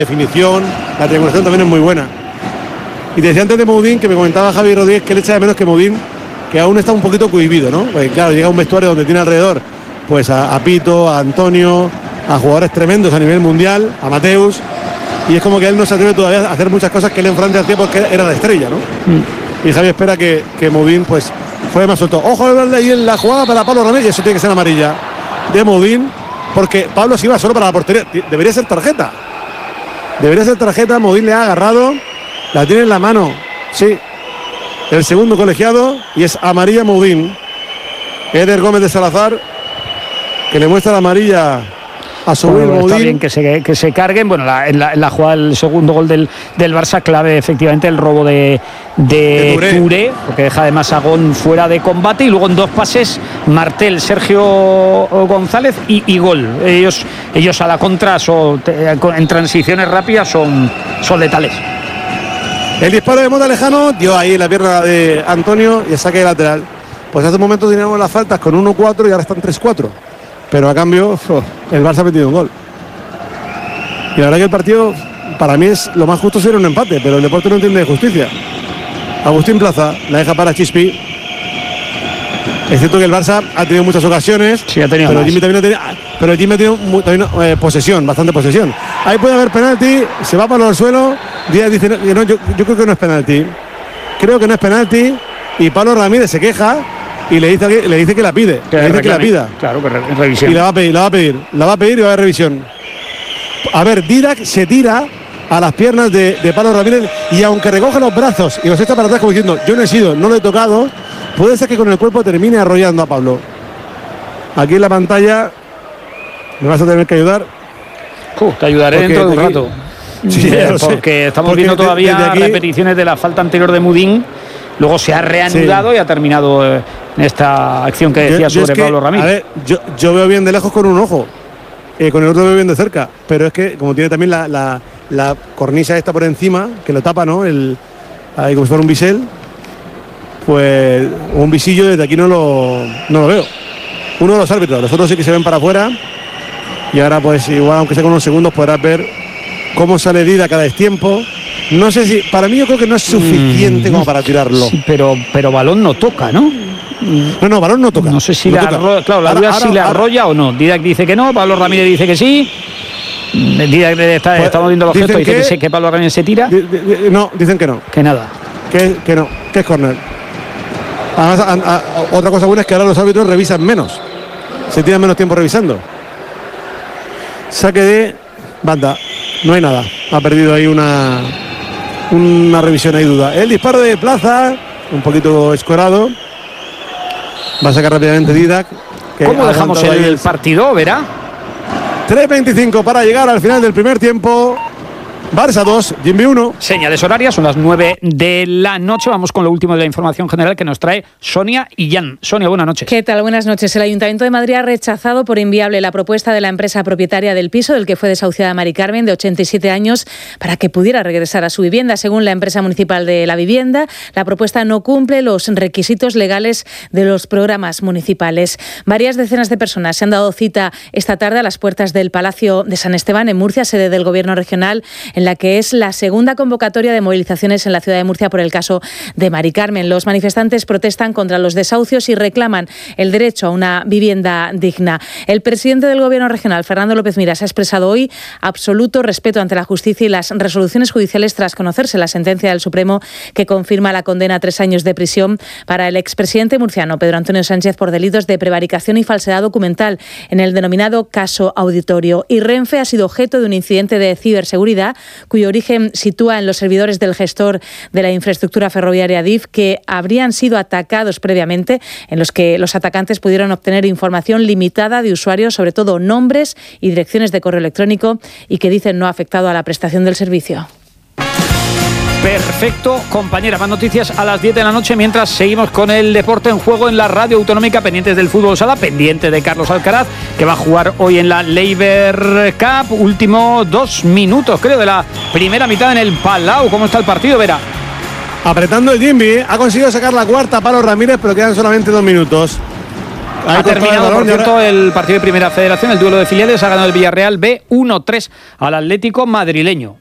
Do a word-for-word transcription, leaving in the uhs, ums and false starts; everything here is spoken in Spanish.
definición, la triangulación también es muy buena. Y te decía antes de Moudín, que me comentaba Javi Rodríguez que le echa de menos que Moudín, que aún está un poquito cohibido, ¿no? Porque claro, llega a un vestuario donde tiene alrededor pues a, a Pito, a Antonio, a jugadores tremendos a nivel mundial, a Mateus, y es como que él no se atreve todavía a hacer muchas cosas que él en Francia hacía porque era la estrella, ¿no? Mm. Y Javi espera que, que Moudín pues fue más suelto. Ojo de verle ahí en la jugada para Pablo Ramírez, eso tiene que ser amarilla de Moudín, porque Pablo se iba solo para la portería, debería ser tarjeta. Debería ser tarjeta, Moudín le ha agarrado, la tiene en la mano, sí, el segundo colegiado, y es amarilla Moudín. Eder Gómez de Salazar, que le muestra la amarilla a Soubir bueno, Moudín. Está bien que se, que se carguen. Bueno, la, en, la, en la jugada del segundo gol del, del Barça, clave efectivamente el robo de, de, de Touré. Touré, porque deja además a Gon fuera de combate, y luego en dos pases Martel, Sergio González y, y gol. Ellos, ellos a la contra son, en transiciones rápidas son, son letales. El disparo de Mota Lejano dio ahí la pierna de Antonio y el saque de lateral. Pues hace un momento teníamos las faltas con uno cuatro y ahora están tres cuatro. Pero a cambio, oh, el Barça ha metido un gol. Y la verdad que el partido, para mí, es lo más justo sería un empate, pero el deporte no entiende de justicia. Agustín Plaza la deja para Chispi. Es cierto que el Barça ha tenido muchas ocasiones, sí, ha tenido pero, el Jimmy también ha tenido, pero el Jimmy ha tenido muy, también, eh, posesión, bastante posesión. Ahí puede haber penalti, se va para el suelo. Díaz dice, no, yo, yo creo que no es penalti. Creo que no es penalti. Y Pablo Ramírez se queja y le dice que, le dice que la pide. Que le dice reclame, que la pida. Claro, que re revisión. Y la va a pedir, la va a pedir, la va a pedir y va a haber revisión. A ver, Didac se tira a las piernas de, de Pablo Ramírez y aunque recoge los brazos y los echa para atrás como diciendo, yo no he sido, no lo he tocado, puede ser que con el cuerpo termine arrollando a Pablo. Aquí en la pantalla me vas a tener que ayudar. Uh, te ayudaré porque dentro de un aquí, rato. Sí, eh, porque estamos porque viendo todavía de, de aquí, repeticiones de la falta anterior de Moudín. Luego se ha reanudado, sí, y ha terminado eh, esta acción que decía yo, yo sobre es que, Pablo Ramírez. A ver, yo, yo veo bien de lejos con un ojo, eh, con el otro veo bien de cerca, pero es que como tiene también la, la, la cornisa esta por encima, que lo tapa, ¿no? El, ahí como si fuera un bisel, pues un visillo desde aquí no lo, no lo veo. Uno de los árbitros, los otros sí que se ven para afuera, y ahora pues igual, aunque sea con unos segundos, podrás ver cómo sale Dida cada tiempo. No sé si, para mí yo creo que no es suficiente mm, como para tirarlo. Sí, pero, pero balón no toca, ¿no? No, no, balón no toca. No sé si no le toca. arrolla, claro, la duda es si le arrolla ahora, o no. Didac dice que no, Pablo Ramírez dice que sí. Didac está, pues, estamos viendo los gestos, dice que, que, que Pablo Ramírez se tira. Di, di, no, dicen que no. Que nada. Que, que no, que es córner. Además, a, a, otra cosa buena es que ahora los árbitros revisan menos. Se tiran menos tiempo revisando. Saque de banda. No hay nada. Ha perdido ahí una... una revisión, hay duda. El disparo de Plaza, un poquito escorado. Va a sacar rápidamente Didac. ¿Cómo dejamos el, el partido, verá? tres veinticinco para llegar al final del primer tiempo. Barça dos, Jimmy uno. Señales horarias, son las nueve de la noche. Vamos con lo último de la información general que nos trae Sonia y Jan. Sonia, buenas noches. ¿Qué tal? Buenas noches. El Ayuntamiento de Madrid ha rechazado por inviable la propuesta de la empresa propietaria del piso del que fue desahuciada Mari Carmen, de ochenta y siete años, para que pudiera regresar a su vivienda. Según la empresa municipal de la vivienda, la propuesta no cumple los requisitos legales de los programas municipales. Varias decenas de personas se han dado cita esta tarde a las puertas del Palacio de San Esteban, en Murcia, sede del Gobierno regional, en la que es la segunda convocatoria de movilizaciones en la ciudad de Murcia por el caso de Mari Carmen. Los manifestantes protestan contra los desahucios y reclaman el derecho a una vivienda digna. El presidente del Gobierno regional, Fernando López Miras, ha expresado hoy absoluto respeto ante la justicia y las resoluciones judiciales tras conocerse la sentencia del Supremo que confirma la condena a tres años de prisión para el expresidente murciano Pedro Antonio Sánchez por delitos de prevaricación y falsedad documental en el denominado caso Auditorio. Y Renfe ha sido objeto de un incidente de ciberseguridad cuyo origen sitúa en los servidores del gestor de la infraestructura ferroviaria D I F, que habrían sido atacados previamente, en los que los atacantes pudieron obtener información limitada de usuarios, sobre todo nombres y direcciones de correo electrónico, y que dicen no ha afectado a la prestación del servicio. Perfecto, compañera, más noticias a las diez de la noche mientras seguimos con el deporte en juego en la radio autonómica, pendientes del fútbol sala, pendiente de Carlos Alcaraz, que va a jugar hoy en la Laver Cup. Último dos minutos, creo, de la primera mitad en el Palau. ¿Cómo está el partido, Vera? Apretando el Jimmy, ha conseguido sacar la cuarta Pablo Ramírez, pero quedan solamente dos minutos. Ha terminado, por cierto, ahora... el partido de Primera Federación, el duelo de filiales, ha ganado el Villarreal B uno tres al Atlético madrileño.